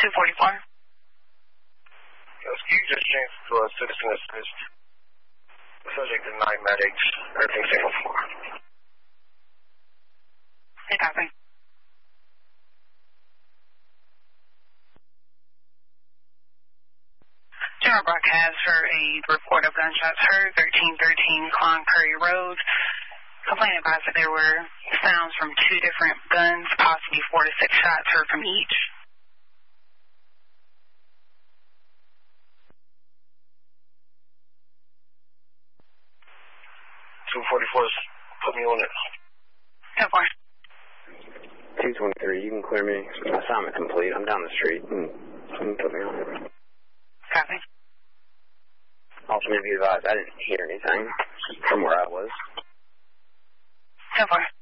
244. Yes, can you just change to a citizen assist? Subject to 9 medics, everything single floor. Hey, copy. General broadcast for a report of gunshots heard, 1313 Clon Curry Road. Complaint advised that there were sounds from 2 different guns, possibly 4 to 6 shots heard from each. Put me on it. 10-4. 223, you can clear me. Assignment complete. I'm down the street. You can put me on. Copy. Also, maybe advised, I didn't hear anything from where I was. 10-4.